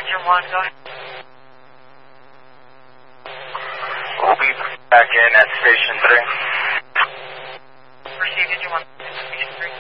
Ranger 1, go ahead. We'll be back in at Station 3.